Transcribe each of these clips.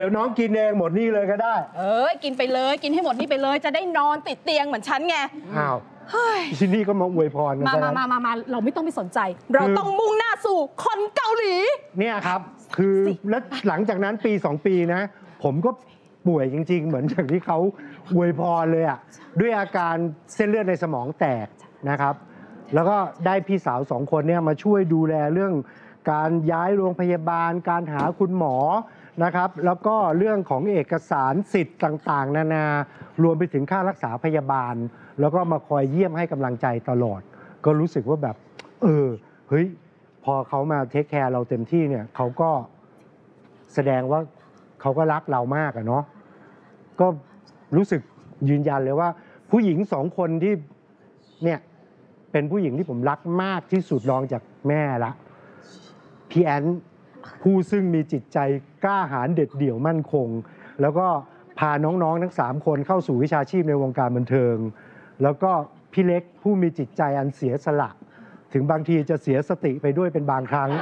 เดี๋ยวน้องกินเองหมดนี่เลยก็ได้กินไปเลยกินให้หมดนี่ไปเลยจะได้นอนติดเตียงเหมือนฉันไงอ้าวที่นี่ก็มาอวยพรกันมาเราไม่ต้องไปสนใจเราต้องมุ่งหน้าสู่คนเกาหลีเนี่ยครับคือแล้วหลังจากนั้นปี2 ปีนะผมก็ป่วยจริงๆเหมือนอย่างที่เขาอวยพรเลยอ่ะด้วยอาการเส้นเลือดในสมองแตกนะครับแล้วก็ได้พี่สาว2 คนเนี่ยมาช่วยดูแลเรื่องการย้ายโรงพยาบาลการหาคุณหมอนะครับแล้วก็เรื่องของเอกสารสิทธิ์ต่างๆนานารวมไปถึงค่ารักษาพยาบาลแล้วก็มาคอยเยี่ยมให้กำลังใจตลอดก็รู้สึกว่าแบบเฮ้ยพอเขามาเทคแคร์เราเต็มที่เนี่ยเขาก็แสดงว่าเขาก็รักเรามากอะเนาะก็รู้สึกยืนยันเลยว่าผู้หญิง2 คนที่เนี่ยเป็นผู้หญิงที่ผมรักมากที่สุดรองจากแม่ละพี่แอนผู้ซึ่งมีจิตใจกล้าหาญเด็ดเดี่ยวมั่นคงแล้วก็พาน้องๆทั้ง3 คนเข้าสู่วิชาชีพในวงการบันเทิงแล้วก็พี่เล็กผู้มีจิตใจอันเสียสละถึงบางทีจะเสียสติไปด้วยเป็นบางครั้ง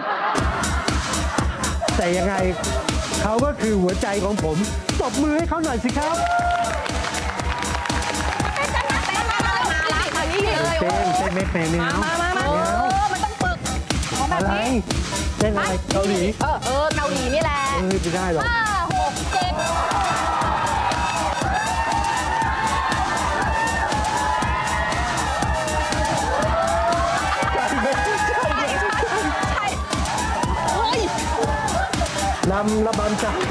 แต่ยังไงเขาก็คือหัวใจของผมตบมือให้เขาหน่อยสิครับเต้นไม่เป็นเลยนะมามันต้องฝึกอะไรเต้นอะไรเกาหลีเกาหลีนี่แหละไม่ได้หรอก 5 6 7 ลำระบำจัง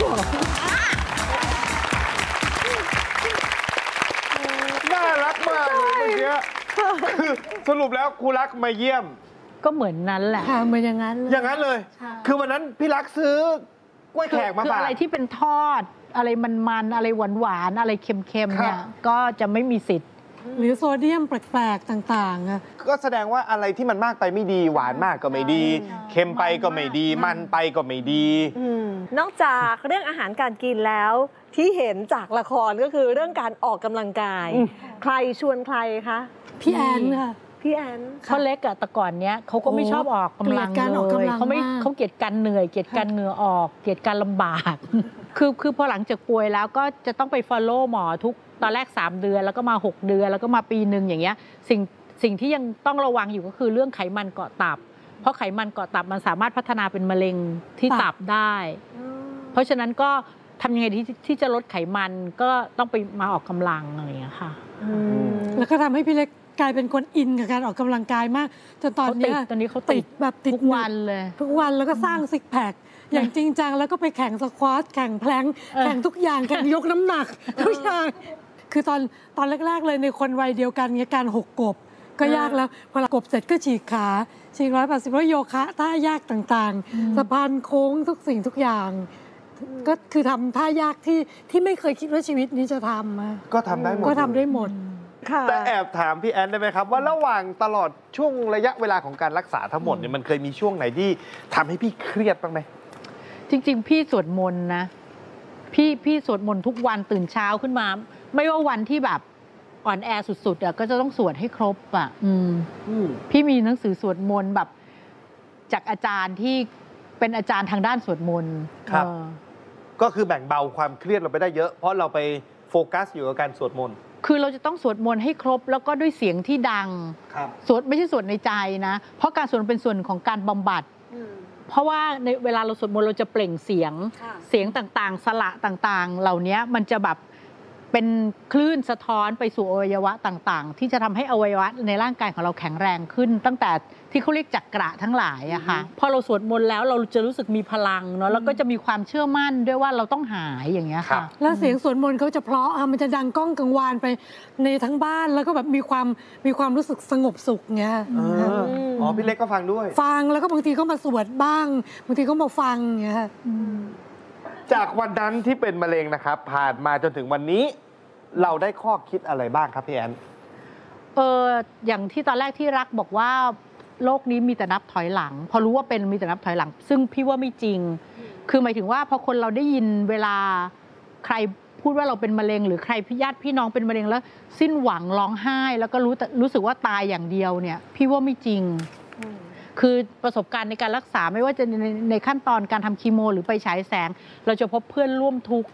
น่ารักมากเลยเมื่อกี้คือสรุปแล้วครูรักมาเยี่ยมก็เหมือนนั้นแหละค่ะเหมือนอย่างนั้นเลยคือวันนั้นพี่รักซื้อกล้วยแขกมาฝากอะไรที่เป็นทอดอะไรมันอะไรหวานอะไรเค็มๆเนี่ยก็จะไม่มีสิทธิ์หรือโซเดียมแปลกๆต่างๆก็แสดงว่าอะไรที่มันมากไปไม่ดีหวานมากก็ไม่ดีเค็มไปก็ไม่ดีมันไปก็ไม่ดีนอกจากเรื่องอาหารการกินแล้วที่เห็นจากละครก็คือเรื่องการออกกำลังกายใครชวนใครคะพี่แอนค่ะพี่แอนเขาเล็กอะแต่ก่อนเนี้ยเขาก็ไม่ชอบออกกำลังเลยเขาเกลียดการเหนื่อยเกลียดการเหงื่อออกเกลียดการลำบากคือพอหลังจากป่วยแล้วก็จะต้องไป follow หมอทุกตอนแรก3 เดือนแล้วก็มา6 เดือนแล้วก็มาปีนึงอย่างเงี้ยสิ่งที่ยังต้องระวังอยู่ก็คือเรื่องไขมันเกาะตับเพราะไขมันเกาะตับมันสามารถพัฒนาเป็นมะเร็งที่ตับได้เพราะฉะนั้นก็ทำยังไงที่จะลดไขมันก็ต้องไปมาออกกำลังอะไรอย่างเงี้ยค่ะแล้วก็ทำให้พี่เล็กกลายเป็นคนอินกับการออกกำลังกายมากจนตอนนี้เขาติดแบบติดทุกวันเลยทุกวันแล้วก็สร้างซิกแพคอย่างจริงจังแล้วก็ไปแข่งสควอตแข่งแพลงแข่งทุกอย่างแข่งยกน้ำหนักทุกอย่างคือตอนแรกๆเลยในคนวัยเดียวกันเนี่ยการ6 กบก็ยากแล้วพอกบเสร็จก็ฉีกขาฉีก180แล้วโยคะท่ายากต่างๆสะพานโค้งทุกสิ่งทุกอย่างก็คือทำท่ายากที่ไม่เคยคิดว่าชีวิตนี้จะทำก็ทำได้หมดแต่แอบถามพี่แอนได้ไหมครับว่าระหว่างตลอดช่วงระยะเวลาของการรักษาทั้งหมดเนี่ยมันเคยมีช่วงไหนที่ทำให้พี่เครียดบ้างไหมจริงๆพี่สวดมนต์นะพี่สวดมนต์ทุกวันตื่นเช้าขึ้นมาไม่ว่าวันที่แบบอ่อนแอสุดๆอ่ะก็จะต้องสวดให้ครบอ่ะพี่มีหนังสือสวดมนต์แบบจากอาจารย์ที่เป็นอาจารย์ทางด้านสวดมนต์ครับก็คือแบ่งเบาความเครียดเราไปได้เยอะเพราะเราไปโฟกัสอยู่กับการสวดมนต์คือเราจะต้องสวดมนต์ให้ครบแล้วก็ด้วยเสียงที่ดังสวดไม่ใช่สวดในใจนะเพราะการสวดเป็นส่วนของการบำบัดเพราะว่าในเวลาเราสวดมนต์เราจะเปล่งเสียงต่างๆสระต่างๆเหล่านี้มันจะแบบเป็นคลื่นสะท้อนไปสู่อวัยวะต่างๆที่จะทำให้อวัยวะในร่างกายของเราแข็งแรงขึ้นตั้งแต่ที่เขาเรียกจักระทั้งหลายอะค่ะพอเราสวดมนต์แล้วเราจะรู้สึกมีพลังเนาะแล้วก็จะมีความเชื่อมั่นด้วยว่าเราต้องหายอย่างเงี้ยค่ะแล้วเสียงสวดมนต์เขาจะเพราะมันจะดังก้องกังวานไปในทั้งบ้านแล้วก็แบบมีความรู้สึกสงบสุขเงี้ยอ๋อพี่เล็กก็ฟังด้วยฟังแล้วก็บางทีก็มาสวดบ้างบางทีก็มาฟังเงี้ยจากวันนั้นที่เป็นมะเร็งนะครับผ่านมาจนถึงวันนี้เราได้ข้อคิดอะไรบ้างครับพี่แอนอย่างที่ตอนแรกที่รักบอกว่าโลกนี้มีแต่นับถอยหลังพอรู้ว่าเป็นมีแต่นับถอยหลังซึ่งพี่ว่าไม่จริงคือหมายถึงว่าพอคนเราได้ยินเวลาใครพูดว่าเราเป็นมะเร็งหรือใครญาติพี่น้องเป็นมะเร็งแล้วสิ้นหวังร้องไห้แล้วก็รู้สึกว่าตายอย่างเดียวเนี่ยพี่ว่าไม่จริงคือประสบการณ์ในการรักษาไม่ว่าจะในขั้นตอนการทำคีโมหรือไปฉายแสง เราจะพบเพื่อนร่วมทุกข์